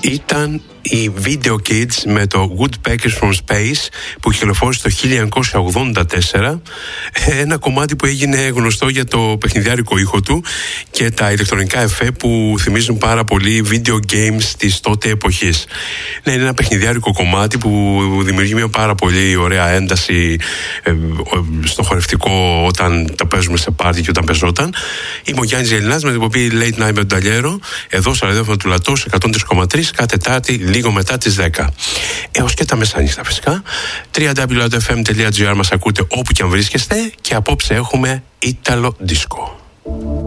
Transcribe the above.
Ήταν οι Video Kids με το Woodpeckers from Space που κυκλοφόρησε το 1984, ένα κομμάτι που έγινε γνωστό για το παιχνιδιάρικο ήχο του και τα ηλεκτρονικά εφέ που θυμίζουν πάρα πολύ video games της τότε εποχής. Ναι, είναι ένα παιχνιδιάρικο κομμάτι που δημιουργεί μια πάρα πολύ ωραία ένταση στο χορευτικό όταν τα παίζουμε σε πάρτι και όταν παίζονταν. Είμαι ο Γιάννης Γελινάς με την εκπομπή Late Night με τον Ταλιέρο, εδώ στο ραδιόφωνο του Λατό 103,3 κάθε Τετάρτη λίγο μετά τις 10 έως και τα μεσάνυχτα φυσικά. www.fm.gr μας ακούτε όπου και αν βρίσκεστε και απόψε έχουμε Ítalo Disco.